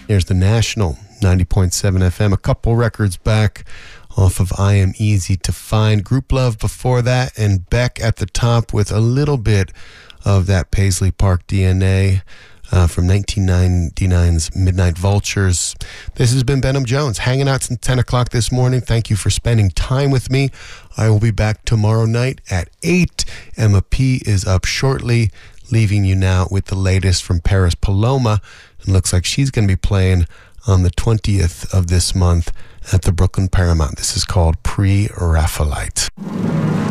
Here's the National, 90.7 FM, a couple records back off of I Am Easy to Find. Group Love before that, and Beck at the top with a little bit of that Paisley Park DNA from 1999's Midnight Vultures. This has been Benham Jones, hanging out since 10 o'clock this morning. Thank you for spending time with me. I will be back tomorrow night at 8. Emma P. is up shortly, leaving you now with the latest from Paris Paloma. It looks like she's going to be playing on the 20th of this month at the Brooklyn Paramount. This is called Pre-Raphaelite.